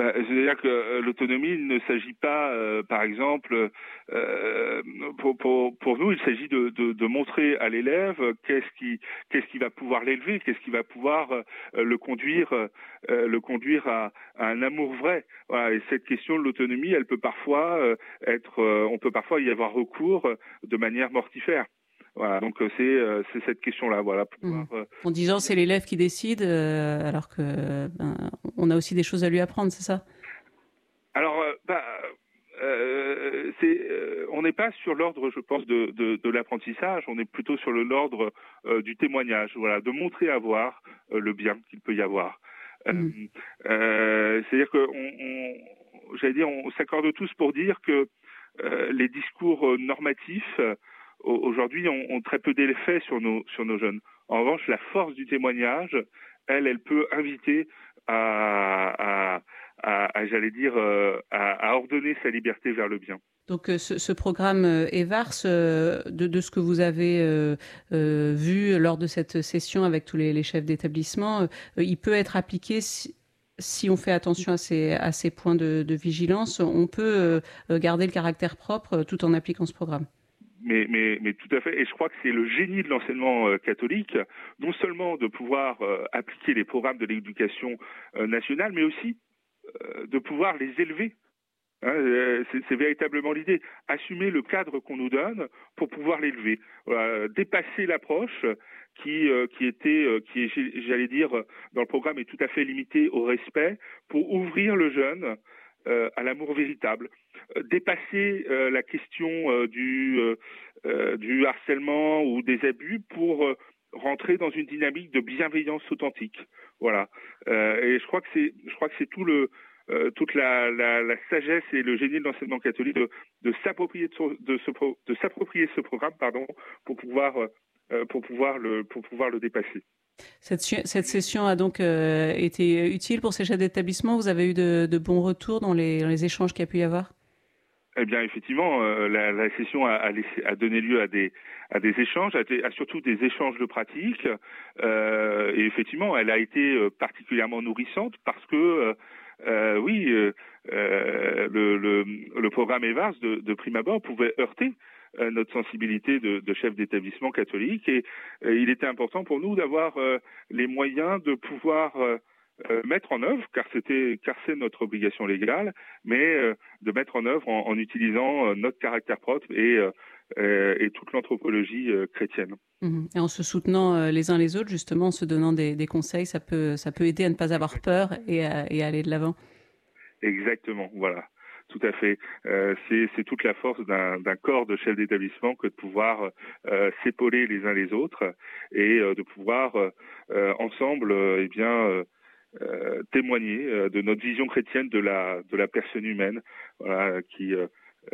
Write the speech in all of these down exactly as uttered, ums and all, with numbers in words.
Bah, c'est-à-dire que euh, l'autonomie, il ne s'agit pas, euh, par exemple, euh, pour, pour, pour nous, il s'agit de, de, de montrer à l'élève qu'est-ce qui, qu'est-ce qui va pouvoir l'élever, qu'est-ce qui va pouvoir euh, le conduire, euh, le conduire à, à un amour vrai. Voilà. Et cette question de l'autonomie, elle peut parfois euh, être, euh, on peut parfois y avoir recours de manière mortifère. Voilà, donc c'est euh, c'est cette question-là, voilà. Pouvoir, Mmh. euh, En disant c'est l'élève qui décide, euh, alors que ben, on a aussi des choses à lui apprendre, c'est ça? Alors, euh, bah, euh, c'est, euh, on n'est pas sur l'ordre, je pense, de, de, de l'apprentissage. On est plutôt sur le l'ordre euh, du témoignage, voilà, de montrer à voir euh, le bien qu'il peut y avoir. Euh, Mmh. euh, c'est-à-dire que, on, on, j'allais dire, on s'accorde tous pour dire que euh, les discours normatifs euh, aujourd'hui ont, ont très peu d'effet sur nos sur nos jeunes. En revanche, la force du témoignage, elle, elle peut inviter à, à, à, à j'allais dire, euh, à, à ordonner sa liberté vers le bien. Donc euh, ce, ce programme euh, EVARS, euh, de, de ce que vous avez euh, euh, vu lors de cette session avec tous les, les chefs d'établissement, euh, il peut être appliqué si, si on fait attention à ces, à ces points de, de vigilance. On peut euh, garder le caractère propre euh, tout en appliquant ce programme. Mais, mais, mais tout à fait. Et je crois que c'est le génie de l'enseignement euh, catholique, non seulement de pouvoir euh, appliquer les programmes de l'éducation euh, nationale, mais aussi euh, de pouvoir les élever. Hein, euh, c'est, c'est véritablement l'idée. Assumer le cadre qu'on nous donne pour pouvoir l'élever. Voilà, dépasser l'approche qui, euh, qui était, euh, qui est, j'allais dire, dans le programme est tout à fait limitée au respect pour ouvrir le jeune Euh, à l'amour véritable, euh, dépasser euh, la question euh, du, euh, euh, du harcèlement ou des abus pour euh, rentrer dans une dynamique de bienveillance authentique. Voilà. Euh, et je crois que c'est, je crois que c'est tout le, euh, toute la, la, la sagesse et le génie de l'enseignement catholique de, de s'approprier de, ce, de, ce, de s'approprier ce programme, pardon, pour pouvoir, euh, pour pouvoir le, pour pouvoir le dépasser. Cette, cette session a donc euh, été utile pour ces chefs d'établissement. Vous avez eu de, de bons retours dans les, dans les échanges qu'il y a pu y avoir? Eh bien, effectivement, euh, la, la session a, a, laissé, a donné lieu à des, à des échanges, à, des, à surtout des échanges de pratiques. Euh, et effectivement, elle a été particulièrement nourrissante parce que, euh, euh, oui, euh, le, le, le programme EVARS de, de prime abord pouvait heurter Euh, notre sensibilité de, de chef d'établissement catholique et euh, il était important pour nous d'avoir euh, les moyens de pouvoir euh, euh, mettre en œuvre, car c'était, car c'est notre obligation légale, mais euh, de mettre en œuvre en, en utilisant euh, notre caractère propre et, euh, et toute l'anthropologie euh, chrétienne. Mmh. Et en se soutenant euh, les uns les autres, justement, en se donnant des, des conseils, ça peut, ça peut aider à ne pas avoir peur et à, et à aller de l'avant. Exactement, voilà. Tout à fait. Euh, c'est, c'est toute la force d'un, d'un corps de chefs d'établissement que de pouvoir euh, s'épauler les uns les autres et euh, de pouvoir euh, ensemble, euh, eh bien, euh, euh, témoigner euh, de notre vision chrétienne de la de la personne humaine, voilà, qui euh,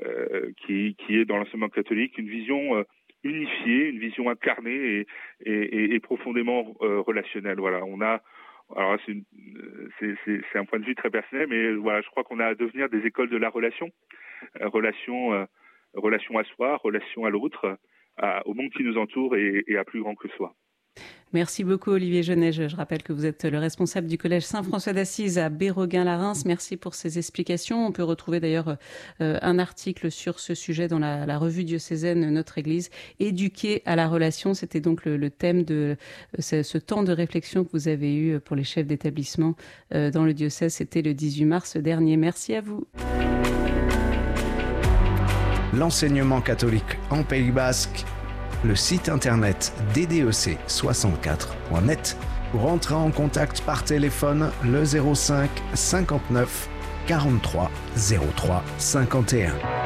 qui qui est dans l'enseignement catholique une vision euh, unifiée, une vision incarnée et et, et, et profondément euh, relationnelle. Voilà, on a Alors c'est, une, c'est, c'est, c'est un point de vue très personnel, mais voilà, je crois qu'on a à devenir des écoles de la relation, euh, relation, euh, relation à soi, relation à l'autre, à, au monde qui nous entoure et, et à plus grand que soi. Merci beaucoup Olivier Genet. Je, je rappelle que vous êtes le responsable du collège Saint-François d'Assise à Béreguin-la-Reims. Merci pour ces explications. On peut retrouver d'ailleurs euh, un article sur ce sujet dans la, la revue diocésaine Notre Église, Éduquer à la relation. C'était donc le, le thème de euh, ce, ce temps de réflexion que vous avez eu pour les chefs d'établissement euh, dans le diocèse. C'était le dix-huit mars dernier. Merci à vous. L'enseignement catholique en Pays Basque, le site internet d d e c soixante-quatre point net. Pour entrer en contact par téléphone, le zéro cinq cinquante-neuf quarante-trois zéro trois cinquante et un.